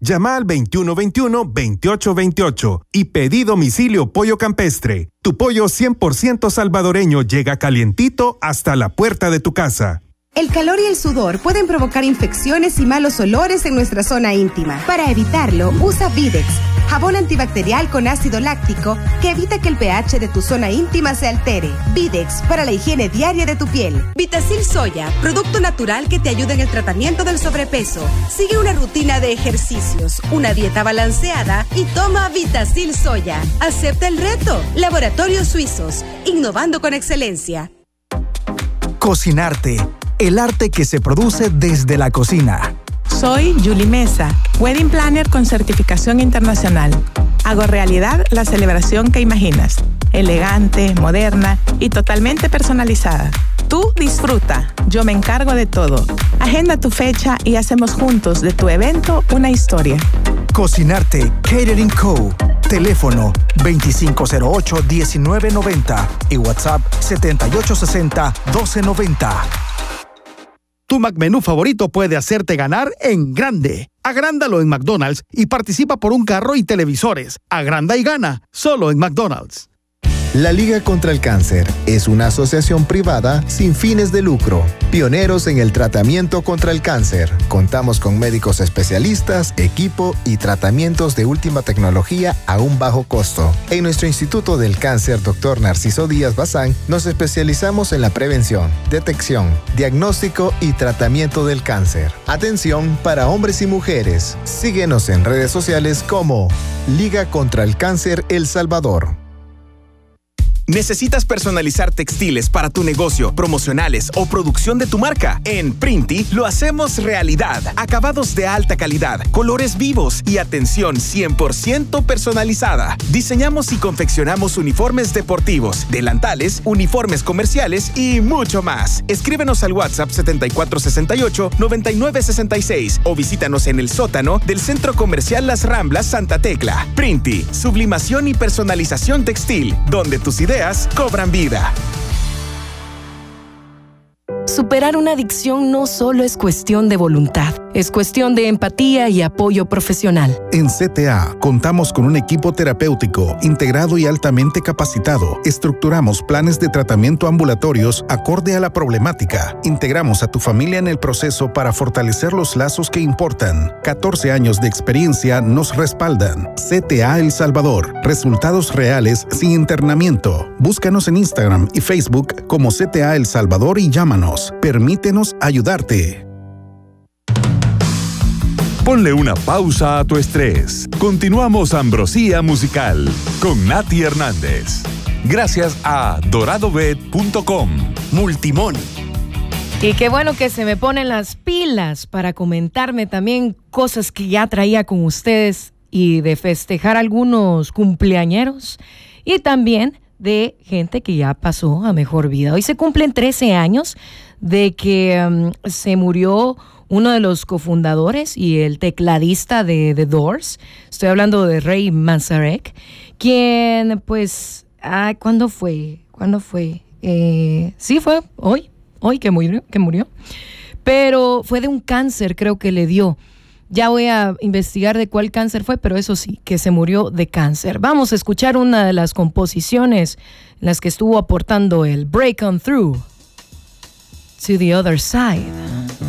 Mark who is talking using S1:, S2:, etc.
S1: Llama al 2121-2828 y pedí domicilio Pollo Campestre. Tu pollo 100% salvadoreño llega calientito hasta la puerta de tu casa.
S2: El calor y el sudor pueden provocar infecciones y malos olores en nuestra zona íntima. Para evitarlo, usa Videx, jabón antibacterial con ácido láctico que evita que el pH de tu zona íntima se altere. Videx, para la higiene diaria de tu piel. Vitacil Soya, producto natural que te ayuda en el tratamiento del sobrepeso. Sigue una rutina de ejercicios, una dieta balanceada y toma Vitacil Soya. Acepta el reto. Laboratorios Suizos, innovando con excelencia.
S3: Cocinarte, el arte que se produce desde la cocina.
S4: Soy Julie Mesa, Wedding Planner con certificación internacional. Hago realidad la celebración que imaginas, elegante, moderna y totalmente personalizada. Tú disfruta, yo me encargo de todo. Agenda tu fecha y hacemos juntos de tu evento una historia.
S3: Cocinarte, Catering Co. Teléfono 2508-1990 y WhatsApp 7860-1290.
S5: Tu McMenú favorito puede hacerte ganar en grande. Agrándalo en McDonald's y participa por un carro y televisores. Agranda y gana, solo en McDonald's.
S6: La Liga contra el Cáncer es una asociación privada sin fines de lucro, pioneros en el tratamiento contra el cáncer. Contamos con médicos especialistas, equipo y tratamientos de última tecnología a un bajo costo. En nuestro Instituto del Cáncer, Dr. Narciso Díaz Bazán, nos especializamos en la prevención, detección, diagnóstico y tratamiento del cáncer. Atención para hombres y mujeres. Síguenos en redes sociales como Liga contra el Cáncer El Salvador.
S7: ¿Necesitas personalizar textiles para tu negocio, promocionales o producción de tu marca? En Printi lo hacemos realidad. Acabados de alta calidad, colores vivos y atención 100% personalizada. Diseñamos y confeccionamos uniformes deportivos, delantales, uniformes comerciales y mucho más. Escríbenos al WhatsApp 7468-9966 o visítanos en el sótano del Centro Comercial Las Ramblas Santa Tecla. Printi, sublimación y personalización textil, donde tus ideas cobran vida.
S8: Superar una adicción no solo es cuestión de voluntad, es cuestión de empatía y apoyo profesional.
S9: En CTA contamos con un equipo terapéutico integrado y altamente capacitado. Estructuramos planes de tratamiento ambulatorios acorde a la problemática. Integramos a tu familia en el proceso para fortalecer los lazos que importan. 14 años de experiencia nos respaldan. CTA El Salvador. Resultados reales sin internamiento. Búscanos en Instagram y Facebook como CTA El Salvador y llámanos. Permítenos ayudarte.
S10: Ponle una pausa a tu estrés. Continuamos Ambrosía Musical con Nati Hernández. Gracias a doradobet.com. Multimón.
S11: Y qué bueno que se me ponen las pilas para comentarme también cosas que ya traía con ustedes y de festejar algunos cumpleañeros y también de gente que ya pasó a mejor vida. Hoy se cumplen 13 años de que se murió uno de los cofundadores y el tecladista de The Doors. Estoy hablando de Ray Manzarek, quien pues, ¿cuándo fue? Sí, fue hoy que murió. Pero fue de un cáncer, creo que le dio. Ya voy a investigar de cuál cáncer fue, pero eso sí, que se murió de cáncer. Vamos a escuchar una de las composiciones en las que estuvo aportando el Break On Through to the Other Side.